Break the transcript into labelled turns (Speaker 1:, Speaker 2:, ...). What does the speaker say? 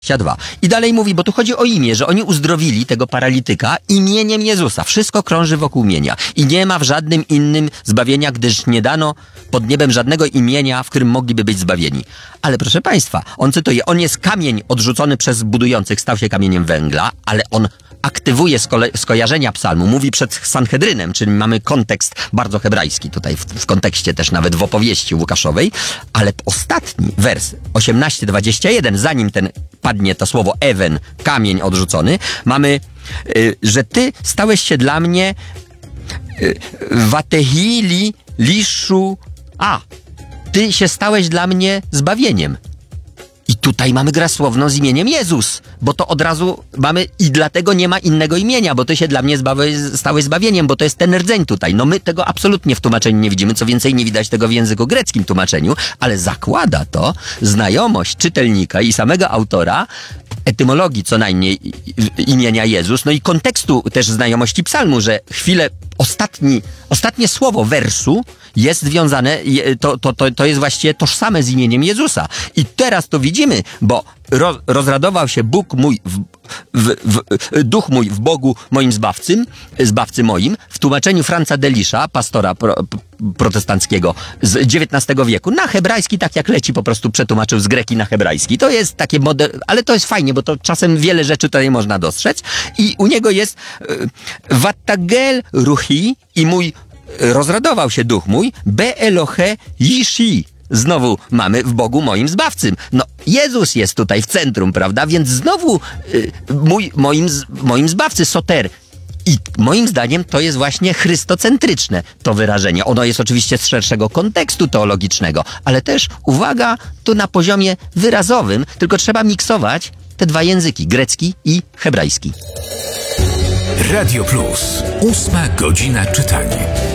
Speaker 1: 22. I dalej mówi, bo tu chodzi o imię, że oni uzdrowili tego paralityka imieniem Jezusa. Wszystko krąży wokół imienia. I nie ma w żadnym innym zbawienia, gdyż nie dano pod niebem żadnego imienia, w którym mogliby być zbawieni. Ale proszę Państwa, on cytuje, on jest kamień odrzucony przez budujących, stał się kamieniem węgla, ale on aktywuje skojarzenia psalmu, mówi przed Sanhedrynem, czyli mamy kontekst bardzo hebrajski tutaj, w kontekście też nawet w opowieści Łukaszowej, ale ostatni wers, 18:21, zanim ten padnie to słowo ewen, kamień odrzucony, mamy, że ty stałeś się dla mnie watehili liszu, ty się stałeś dla mnie zbawieniem. I tutaj mamy grę słowną z imieniem Jezus, bo to od razu mamy i dlatego nie ma innego imienia, bo ty się dla mnie stałeś zbawieniem, bo to jest ten rdzeń tutaj. No my tego absolutnie w tłumaczeniu nie widzimy, co więcej nie widać tego w języku greckim tłumaczeniu, ale zakłada to znajomość czytelnika i samego autora, etymologii co najmniej imienia Jezus, no i kontekstu też znajomości psalmu, że ostatnie słowo wersu jest związane, to jest właściwie tożsame z imieniem Jezusa. I teraz to widzimy, bo rozradował się Bóg mój, duch mój w Bogu moim zbawcy moim, w tłumaczeniu Franza Delisza, pastora protestanckiego z XIX wieku, na hebrajski, tak jak leci, po prostu przetłumaczył z greki na hebrajski. To jest takie ale to jest fajnie, bo to czasem wiele rzeczy tutaj można dostrzec. I u niego jest Vatagel ruchi i mój rozradował się duch mój, Be Elohe Yishi. Znowu mamy w Bogu moim zbawcym. No, Jezus jest tutaj w centrum, prawda? Więc znowu moim zbawcy, soter. I moim zdaniem to jest właśnie chrystocentryczne to wyrażenie. Ono jest oczywiście z szerszego kontekstu teologicznego, ale też, uwaga, tu na poziomie wyrazowym, tylko trzeba miksować te dwa języki, grecki i hebrajski.
Speaker 2: Radio Plus. 8 godzina czytania.